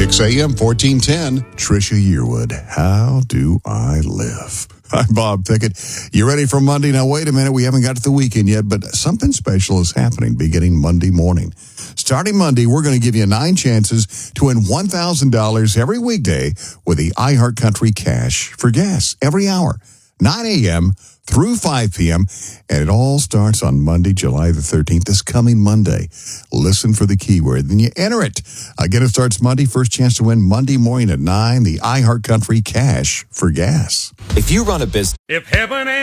6 a.m., 1410. Trisha Yearwood, How Do I Live? I'm Bob Pickett. You ready for Monday? Now, wait a minute. We haven't got to the weekend yet, but something special is happening beginning Monday morning. Starting Monday, we're going to give you 9 chances to win $1,000 every weekday with the iHeartCountry Cash for Gas every hour, 9 a.m. through 5 p.m., and it all starts on Monday, July the 13th, this coming Monday. Listen for the keyword, then you enter it. Again, it starts Monday. First chance to win Monday morning at 9, the iHeartCountry Cash for Gas. If you run a business... If heaven